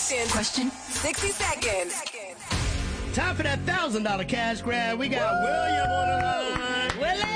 questions. Question. 60 seconds. Time for that $1,000 cash grab. We got William on the line. Willie!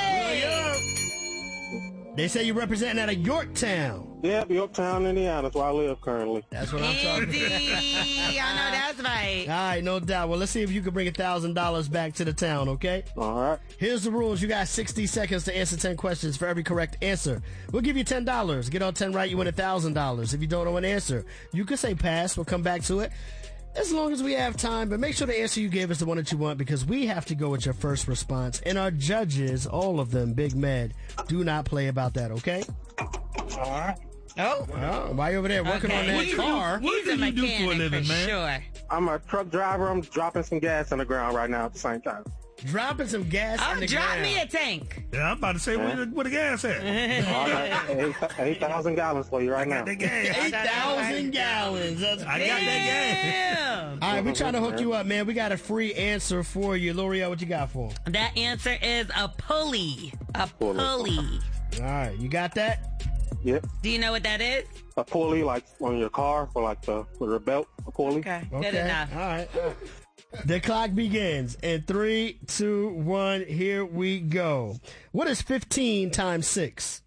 They say you're representing out of Yorktown. Yep, Yorktown, Indiana. That's where I live currently. That's what I'm talking about. Indeed. I know that's right. All right, no doubt. Well, let's see if you can bring $1,000 back to the town, okay? All right. Here's the rules. You got 60 seconds to answer 10 questions. For every correct answer, we'll give you $10. Get all 10 right, you win $1,000. If you don't know an answer, you can say pass. We'll come back to it as long as we have time. But make sure the answer you give is the one that you want, because we have to go with your first response. And our judges, all of them, Big Med, do not play about that, okay? All right. Oh. Oh, why you over there working on that car? He's a you do mechanic for a living, for man? sure. I'm a truck driver. I'm dropping some gas in the ground right now at the same time. Dropping some gas in Oh, the drop ground. me a tank. Yeah, I'm about to say, where the gas at? All right. 8,000 gallons for you right now. The gas. 8,000 gallons. That's I got that gas. Damn. All right, we're trying to hook you up, man. We got a free answer for you. L'Oreal, what you got for him? That answer is a pulley. A pulley. All right, you got that? Yep. Do you know what that is? A pulley, like on your car, for like with your belt, a pulley. Okay. Okay. Good enough. All right. The clock begins in 3, 2, 1. Here we go. What is 15 times 6?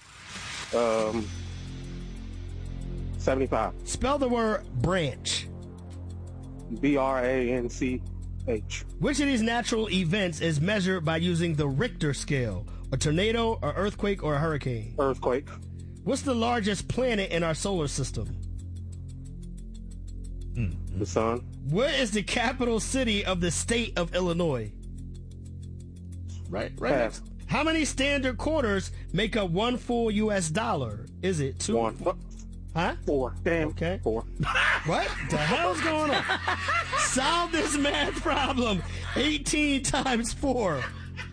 75. Spell the word branch. BRANCH. Which of these natural events is measured by using the Richter scale? A tornado, an earthquake, or a hurricane? Earthquake. What's the largest planet in our solar system? The sun. What is the capital city of the state of Illinois? Right. Pass. How many standard quarters make up one full U.S. dollar? Is it 2? 1. Huh? 4. Damn. Okay. 4. What the hell's going on? Solve this math problem. 18 times 4.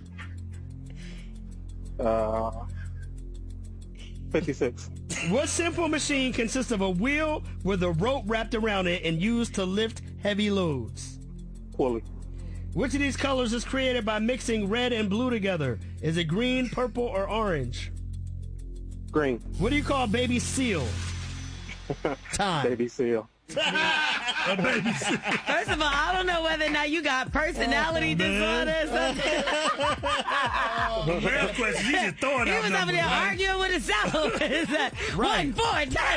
56. What simple machine consists of a wheel with a rope wrapped around it and used to lift heavy loads? Pulley. Which of these colors is created by mixing red and blue together? Is it green, purple, or orange? Green. What do you call a baby seal? Time. Baby seal. A baby. First of all, I don't know whether or not you got personality disorder or something. Real question. You just throwing He out was over numbers, there man. arguing with himself. It's like, Right. 1, 4,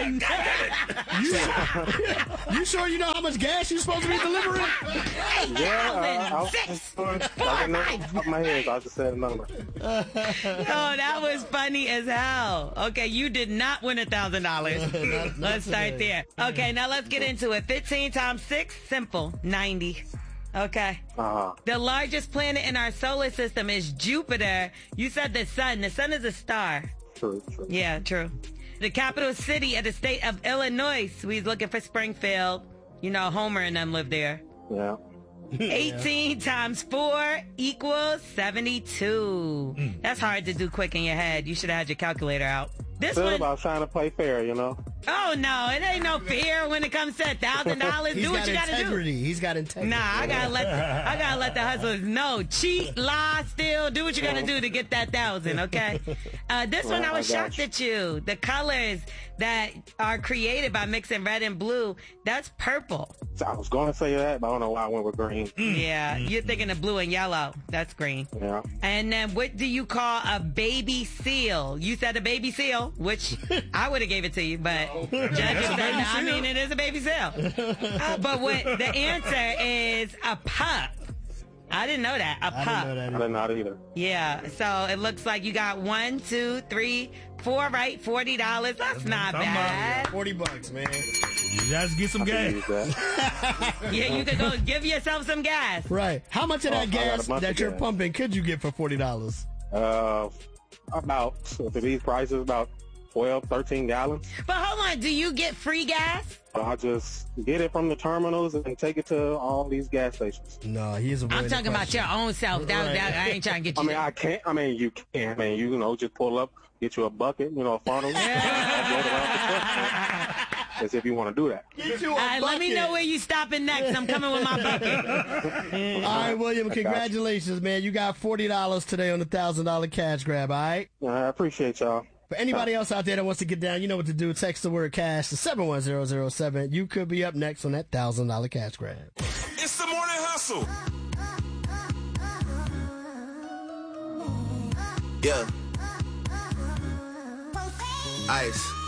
10. You sure you know how much gas you're supposed to be delivering? Yeah, I was 6. just I didn't know off the top of my head, so I just said a number. Oh, that was funny as hell. Okay, you did not win $1,000. Let's start there. Okay, now let's get into it. 15 times 6, simple, 90. Okay. The largest planet in our solar system is Jupiter. You said the sun. The sun is a star. True. Yeah, true. The capital city of the state of Illinois. We was looking for Springfield. You know, Homer and them live there. Yeah. 18 times 4 equals 72. That's hard to do quick in your head. You should have had your calculator out. This Still one, about trying to play fair, you know. oh no, it ain't no fear when it comes to $1,000. He's Do what got you gotta do. integrity. He's got integrity. Nah, I gotta let the hustlers know. Cheat, lie, steal, do what you gotta do to get that 1,000, okay? This one I was I got shocked you. at you. The colors that are created by mixing red and blue, that's purple. So I was going to say that, but I don't know why I went with green. Yeah, you're thinking of blue and yellow. That's green. Yeah. And then what do you call a baby seal? You said a baby seal, which I would have gave it to you, but judges said, no, I mean, it is a baby seal. But what the answer is a pup. I didn't know that. A pup. I didn't know I that. did not either. Yeah, so it looks like you got 1, 2, 3, 4 right, $40. That's not Come on. bad. $40, man. You guys get some I can gas. use that. Yeah, you could go give yourself some gas. Right. How much of that I got a gas bunch that of you're gas. pumping could you get for $40? About, for these prices, about 12, 13 gallons. But hold on, do you get free gas? I just get it from the terminals and take it to all these gas stations. No, he's avoiding I'm talking the about question. your own self. I ain't trying to get you. You can. You just pull up, get you a bucket, a funnel. As if you want to do that. Get you a All right, let me bucket. know where you stopping next. I'm coming with my bucket. All right, William, congratulations, man. You got $40 today on the $1,000 cash grab, all right? I appreciate y'all. For anybody else out there that wants to get down, you know what to do. Text the word cash to 71007. You could be up next on that $1,000 cash grab. It's the Morning Hustle. Yeah. Ice.